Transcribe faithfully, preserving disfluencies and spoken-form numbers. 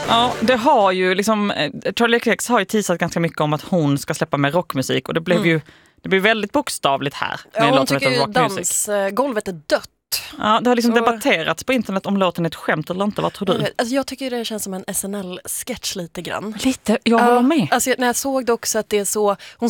Ja, det har ju liksom, Charli X C X har ju teasat ganska mycket om att hon ska släppa med rockmusik och det blev mm. ju det blev väldigt bokstavligt här. Ja, hon tycker ju dansgolvet är dött. Ja, det har liksom så... debatterats på internet om låten är ett skämt eller inte. Vad tror du? Alltså jag tycker det känns som en S N L-sketch lite grann. Lite, jag håller uh, med. Alltså när jag såg det också att det är så, hon